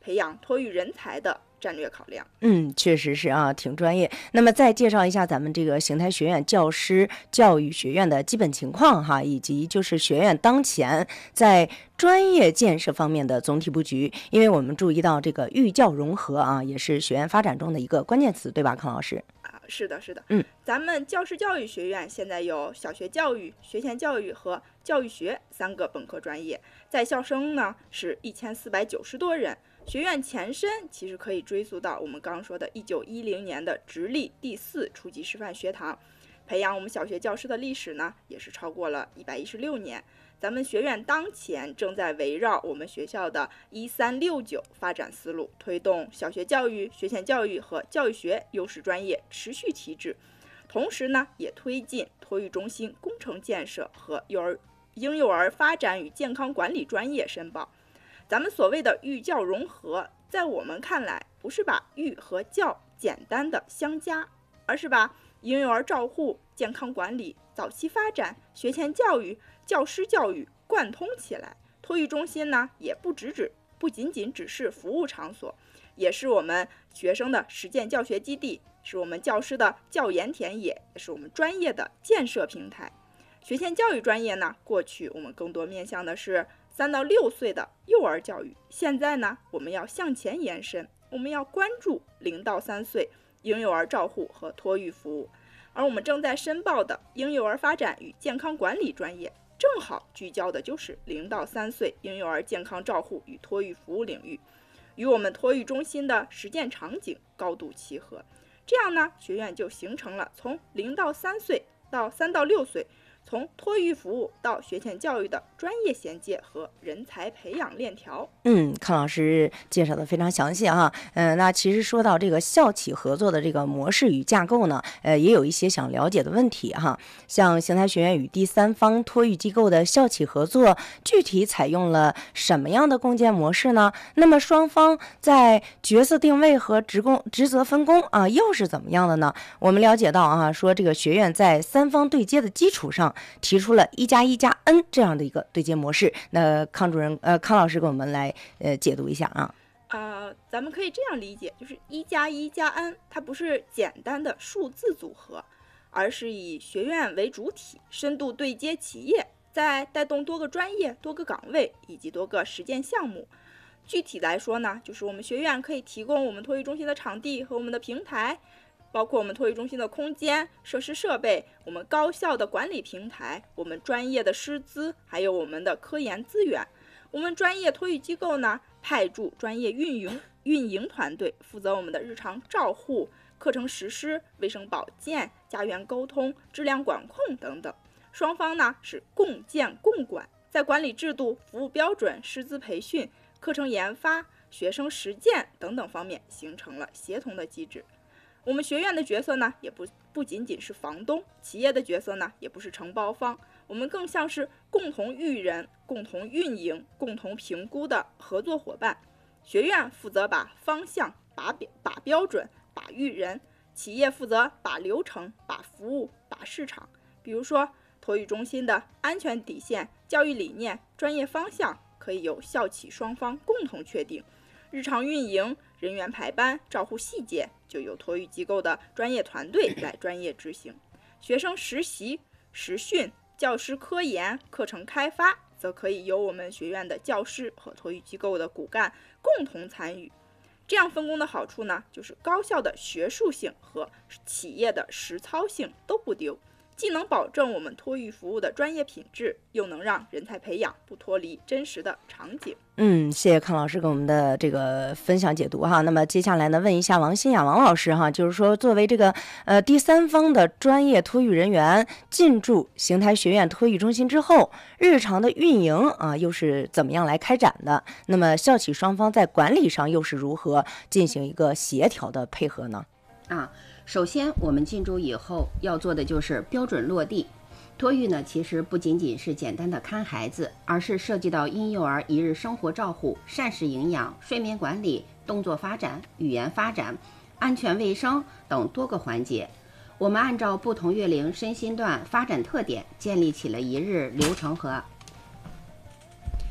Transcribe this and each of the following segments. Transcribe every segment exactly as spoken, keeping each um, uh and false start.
培养托育人才的战略考量。 嗯，确实是啊，挺专业。那么再介绍一下咱们这个邢台学院教师教育学院的基本情况哈，以及就是学院当前在专业建设方面的总体布局。因为我们注意到这个寓教融合啊，也是学院发展中的一个关键词，对吧，康老师？ 啊，是的，是的， 嗯， 咱们教师教育学院现在有小学教育、学前教育和教育学三个本科专业，在校生呢是一千四百九十多人。学院前身其实可以追溯到我们刚刚说的一九一零年的直隶第四初级师范学堂，培养我们小学教师的历史呢也是超过了一百一十六年。咱们学院当前正在围绕我们学校的一三六九发展思路，推动小学教育、学前教育和教育学优势专业持续提质，同时呢也推进托育中心工程建设和幼儿婴幼儿发展与健康管理专业申报。咱们所谓的寓教融合，在我们看来不是把寓和教简单的相加，而是把婴幼儿照护、健康管理、早期发展、学前教育、教师教育贯通起来。托育中心呢，也不只只不仅仅只是服务场所，也是我们学生的实践教学基地，是我们教师的教研田野，也是我们专业的建设平台。学前教育专业呢，过去我们更多面向的是三到六岁的幼儿教育，现在呢，我们要向前延伸，我们要关注零到三岁婴幼儿照护和托育服务。而我们正在申报的婴幼儿发展与健康管理专业，正好聚焦的就是零到三岁婴幼儿健康照护与托育服务领域，与我们托育中心的实践场景高度契合。这样呢，学院就形成了从零到三岁到三到六岁，从托育服务到学前教育的专业衔接和人才培养链条。 嗯，康老师介绍的非常详细哈。嗯、呃，那其实说到这个校企合作的这个模式与架构呢，呃，也有一些想了解的问题哈。像邢台学院与第三方托育机构的校企合作，具体采用了什么样的共建模式呢？那么双方在角色定位和职工职责分工啊，又是怎么样的呢？我们了解到啊，说这个学院在三方对接的基础上，提出了一加一加 N 这样的一个对接模式。那康主任呃康老师给我们来呃解读一下啊。 呃，咱们可以这样理解，就是一加一加 N， 它不是简单的数字组合，而是以学院为主体，深度对接企业，再带动多个专业、多个岗位以及多个实践项目。具体来说呢，就是我们学院可以提供我们托育中心的场地和我们的平台，包括我们托育中心的空间、设施设备，我们高校的管理平台，我们专业的师资，还有我们的科研资源。我们专业托育机构呢，派驻专业运营运营团队，负责我们的日常照护、课程实施、卫生保健、家园沟通、质量管控等等。双方呢是共建共管，在管理制度、服务标准、师资培训、课程研发、学生实践等等方面形成了协同的机制。我们学院的角色呢，也不不仅仅是房东，企业的角色呢，也不是承包方，我们更像是共同育人、共同运营、共同评估的合作伙伴。学院负责把方向、把标、把标准、把育人；企业负责把流程、把服务、把市场。比如说，托育中心的安全底线、教育理念、专业方向，可以由校企双方共同确定。日常运营、人员排班、照护细节就由托育机构的专业团队来专业执行。学生实习、实训、教师科研、课程开发，则可以由我们学院的教师和托育机构的骨干共同参与。这样分工的好处呢，就是高校的学术性和企业的实操性都不丢，既能保证我们托育服务的专业品质，又能让人才培养不脱离真实的场景。 嗯，谢谢康老师给我们的这个分享解读哈。那么接下来呢，问一下王新雅王老师哈，就是说作为这个呃第三方的专业托育人员进驻邢台学院托育中心之后，日常的运营啊又是怎么样来开展的？那么校企双方在管理上又是如何进行一个协调的配合呢？ 啊，首先我们进驻以后要做的就是标准落地。托育呢，其实不仅仅是简单的看孩子，而是涉及到婴幼儿一日生活照护、膳食营养、睡眠管理、动作发展、语言发展、安全卫生等多个环节。我们按照不同月龄身心段发展特点，建立起了一日流程和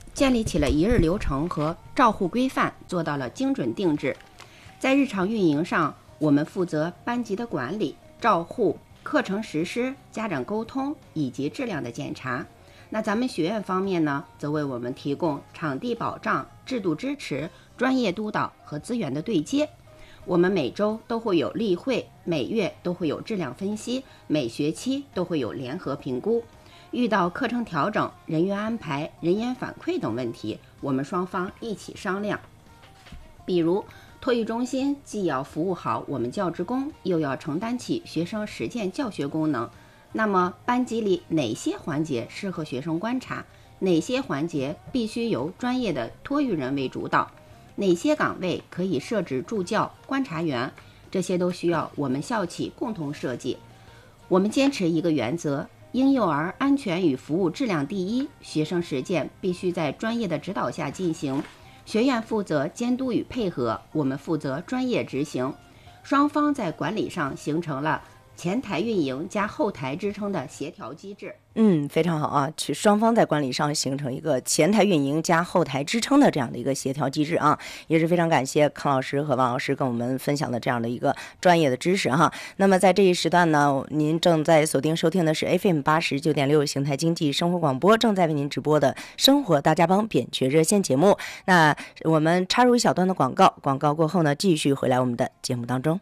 建立起了一日流程和照护规范，做到了精准定制。在日常运营上，我们负责班级的管理、照护、课程实施、家长沟通以及质量的检查。那咱们学院方面呢，则为我们提供场地保障、制度支持、专业督导和资源的对接。我们每周都会有例会，每月都会有质量分析，每学期都会有联合评估。遇到课程调整、人员安排、人员反馈等问题，我们双方一起商量。比如托育中心既要服务好我们教职工，又要承担起学生实践教学功能，那么班级里哪些环节适合学生观察，哪些环节必须由专业的托育人为主导，哪些岗位可以设置助教、观察员，这些都需要我们校企共同设计。我们坚持一个原则，婴幼儿安全与服务质量第一，学生实践必须在专业的指导下进行，学院负责监督与配合，我们负责专业执行，双方在管理上形成了前台运营加后台支撑的协调机制。 嗯，非常好啊！去双方在管理上形成一个前台运营加后台支撑的这样的一个协调机制啊，也是非常感谢康老师和王老师跟我们分享的这样的一个专业的知识哈。那么在这一时段呢，您正在锁定收听的是 F M 八十九点六邢台经济生活广播正在为您直播的生活大家帮扁鹊热线节目。那我们插入一小段的广告，广告过后呢，继续回来我们的节目当中。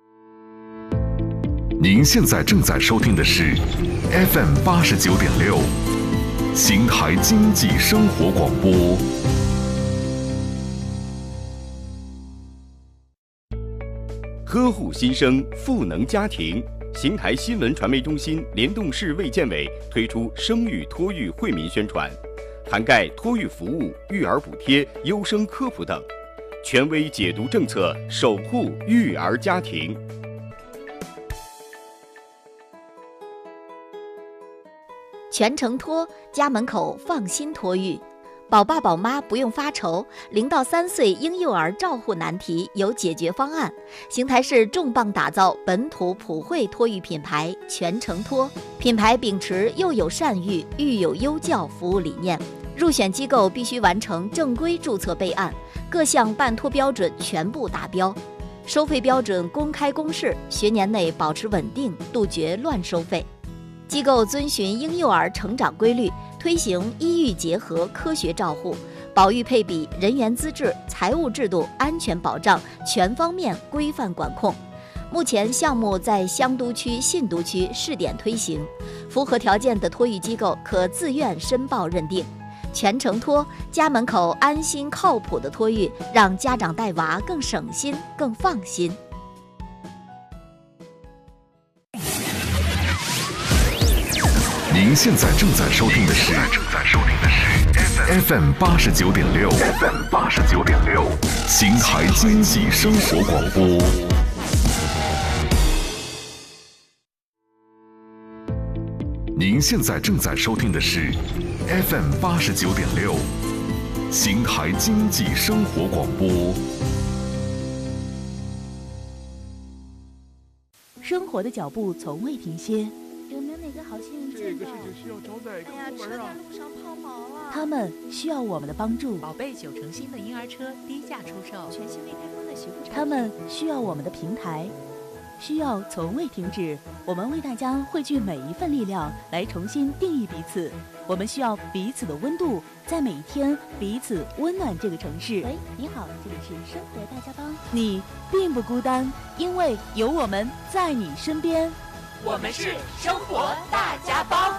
您现在正在收听的是 F M 八十九点六邢台经济生活广播。 呵护新生，赋能家庭。邢台新闻传媒中心联动市卫健委推出生育托育惠民宣传，涵盖托育服务、育儿补贴、优生科普等，权威解读政策，守护育儿家庭。 全程托，家门口放心托育，宝爸宝妈不用发愁，零到三岁婴幼儿照护难题有解决方案。邢台市重磅打造本土普惠托育品牌全程托，品牌秉持幼有善育、育有优教服务理念，入选机构必须完成正规注册备案，各项办托标准全部达标，收费标准公开公示，学年内保持稳定，杜绝乱收费。机构遵循婴幼儿成长规律，推行医育结合科学照护，保育配比、人员资质、财务制度、安全保障全方面规范管控。目前项目在香都区、信都区试点推行，符合条件的托育机构可自愿申报认定。全程托，家门口安心靠谱的托育，让家长带娃更省心、更放心。 您现在正在收听的是 F M 八十九点六 F M 八十九点六邢台经济生活广播。您现在正在收听的是 F M 八十九点六邢台经济生活广播。 生活的脚步从未停歇。 有没有哪个好心人见到？ 这个事情需要招待哎呀，车在路上抛锚了。 他们需要我们的帮助。 宝贝九成新的婴儿车低价出售， 全新未开封的洗护产品。 他们需要我们的平台，需要从未停止。我们为大家汇聚每一份力量，来重新定义彼此。我们需要彼此的温度，在每一天彼此温暖这个城市。 喂，你好，这里是生活大家帮。 你并不孤单，因为有我们在你身边。 我们是生活大家帮。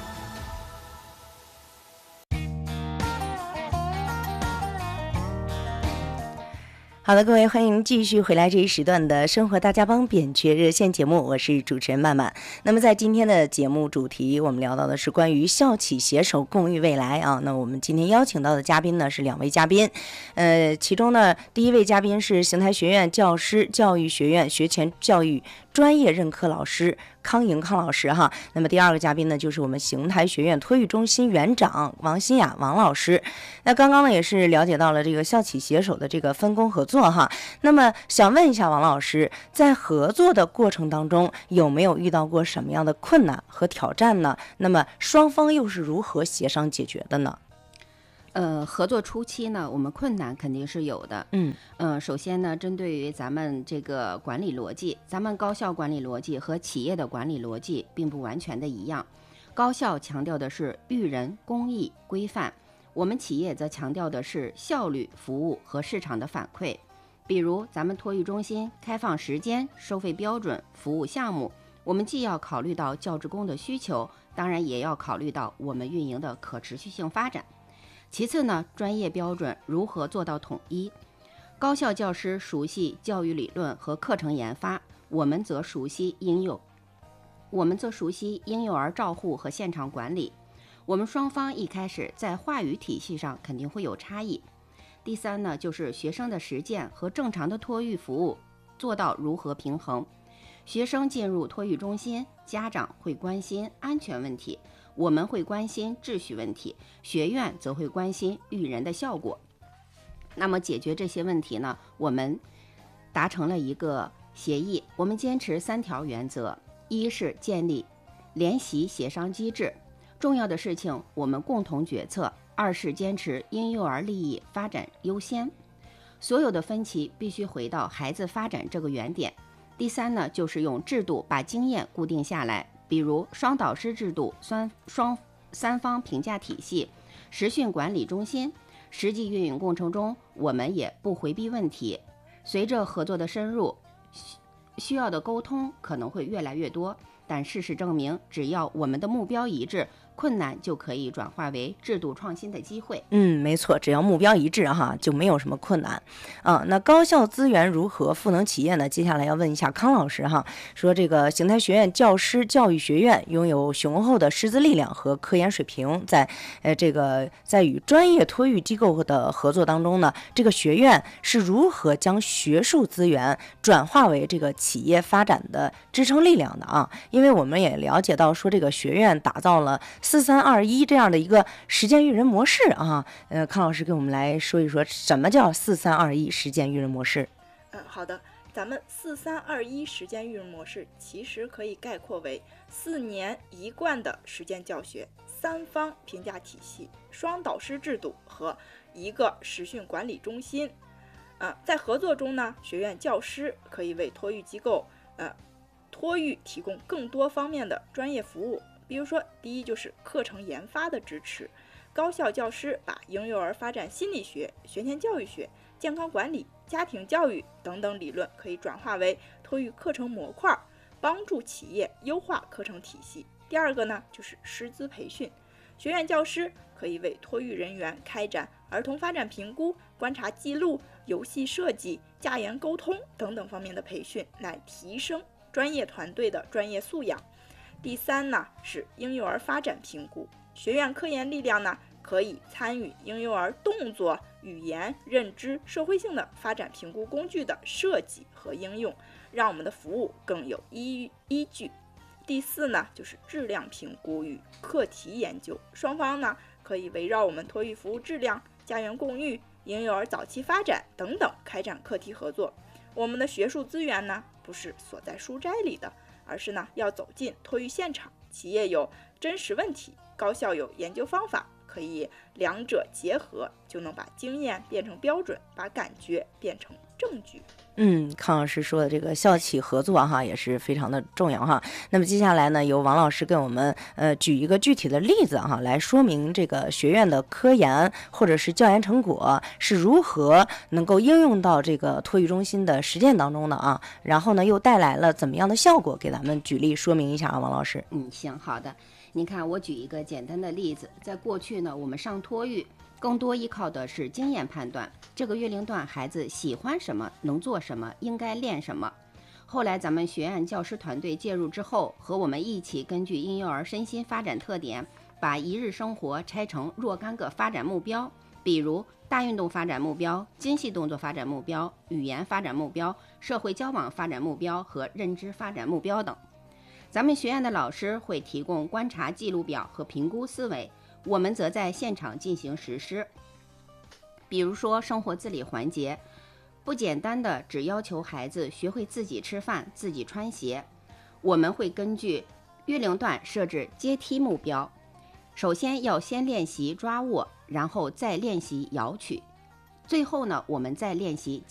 好的，各位，欢迎继续回来这一时段的生活大家帮扁鹊热线节目，我是主持人曼曼。那么在今天的节目主题，我们聊到的是关于校企携手共育未来啊。那我们今天邀请到的嘉宾呢是两位嘉宾，呃，其中呢第一位嘉宾是邢台学院教师教育学院学前教育专业任课老师康莹康老师哈。那么第二个嘉宾呢就是我们邢台学院托育中心园长王新雅王老师。那刚刚呢也是了解到了这个校企携手的这个分工合作哈。那么想问一下王老师，在合作的过程当中有没有遇到过什么样的困难和挑战呢？那么双方又是如何协商解决的呢？ 呃，合作初期呢，我们困难肯定是有的。 嗯嗯、呃，首先呢，针对于咱们这个管理逻辑，咱们高校管理逻辑和企业的管理逻辑并不完全的一样。高校强调的是育人、公益、规范，我们企业则强调的是效率、服务和市场的反馈。比如咱们托育中心开放时间、收费标准、服务项目，我们既要考虑到教职工的需求，当然也要考虑到我们运营的可持续性发展。其次呢，专业标准如何做到统一？高校教师熟悉教育理论和课程研发，我们则熟悉婴幼，我们则熟悉婴幼儿照护和现场管理。我们双方一开始在话语体系上肯定会有差异。第三呢，就是学生的实践和正常的托育服务做到如何平衡。学生进入托育中心，家长会关心安全问题，我们会关心秩序问题，学院则会关心育人的效果。那么解决这些问题呢，我们达成了一个协议，我们坚持三条原则：一是建立联席协商机制，重要的事情我们共同决策；二是坚持婴幼儿利益发展优先，所有的分歧必须回到孩子发展这个原点；第三呢，就是用制度把经验固定下来，比如双导师制度、双双三方评价体系、实训管理中心。实际运营过程中，我们也不回避问题。随着合作的深入，需要的沟通可能会越来越多，但事实证明，只要我们的目标一致，困难就可以转化为制度创新的机会。 嗯，没错，只要目标一致哈，就没有什么困难啊。那高校资源如何赋能企业呢？接下来要问一下康老师哈，说这个邢台学院教师教育学院拥有雄厚的师资力量和科研水平，在呃这个在与专业托育机构的合作当中呢，这个学院是如何将学术资源转化为这个企业发展的支撑力量的啊？因为我们也了解到说，这个学院打造了四三二一这样的一个实践育人模式啊，呃，康老师给我们来说一说什么叫四三二一实践育人模式。 嗯，好的，咱们四三二一实践育人模式其实可以概括为四年一贯的实践教学、三方评价体系、双导师制度和一个实训管理中心。呃，在合作中呢，学院教师可以为托育机构呃托育提供更多方面的专业服务。比如说，第一就是课程研发的支持，高校教师把婴幼儿发展心理学、学前教育学、健康管理、家庭教育等等理论可以转化为托育课程模块，帮助企业优化课程体系。第二个呢，就是师资培训，学院教师可以为托育人员开展儿童发展评估、观察记录、游戏设计、家园沟通等等方面的培训，来提升专业团队的专业素养。第三呢，是婴幼儿发展评估，学院科研力量呢可以参与婴幼儿动作、语言、认知、社会性的发展评估工具的设计和应用，让我们的服务更有依依据。第四呢，就是质量评估与课题研究，双方呢可以围绕我们托育服务质量、家园共育、婴幼儿早期发展等等开展课题合作。我们的学术资源呢不是锁在书斋里的，而是呢要走进托育现场，企业有真实问题，高校有研究方法，可以两者结合，就能把经验变成标准，把感觉变成证据。 嗯，康老师说的这个校企合作哈也是非常的重要哈。那么接下来呢，由王老师跟我们呃举一个具体的例子哈，来说明这个学院的科研或者是教研成果是如何能够应用到这个托育中心的实践当中的啊。然后呢，又带来了怎么样的效果？给咱们举例说明一下啊，王老师。 嗯，行，好的。你看，我举一个简单的例子，在过去呢，我们上托育更多依靠的是经验判断，这个月龄段孩子喜欢什么，能做什么，应该练什么。后来咱们学院教师团队介入之后，和我们一起根据婴幼儿身心发展特点，把一日生活拆成若干个发展目标，比如大运动发展目标、精细动作发展目标、语言发展目标、社会交往发展目标和认知发展目标等。咱们学院的老师会提供观察记录表和评估思维，我们则在现场进行实施。比如说生活自理环节，不简单的只要求孩子学会自己吃饭、自己穿鞋，我们会根据月龄段设置阶梯目标， 首先要先练习抓握，然后再练习摇取，最后呢，我们再练习